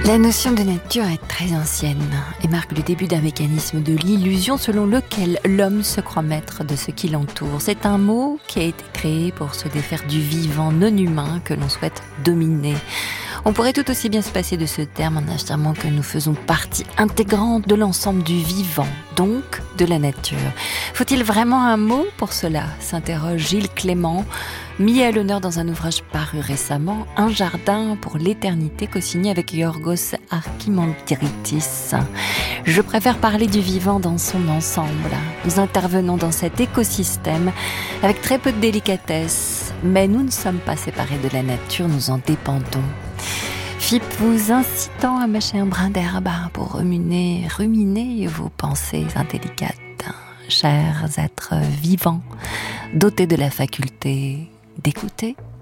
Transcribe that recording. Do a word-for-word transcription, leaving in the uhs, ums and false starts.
La notion de nature est très ancienne et marque le début d'un mécanisme de l'illusion selon lequel l'homme se croit maître de ce qui l'entoure. C'est un mot qui a été créé pour se défaire du vivant non humain que l'on souhaite dominer. On pourrait tout aussi bien se passer de ce terme en affirmant que nous faisons partie intégrante de l'ensemble du vivant, donc de la nature. Faut-il vraiment un mot pour cela ? S'interroge Gilles Clément, mis à l'honneur dans un ouvrage paru récemment, Un jardin pour l'éternité, co-signé avec Yorgos Archimandritis. Je préfère parler du vivant dans son ensemble. Nous intervenons dans cet écosystème avec très peu de délicatesse, mais nous ne sommes pas séparés de la nature, nous en dépendons. F I P vous incitant à mâcher un brin d'herbe pour ruminer, ruminer vos pensées indélicates. Chers êtres vivants, dotés de la faculté d'écouter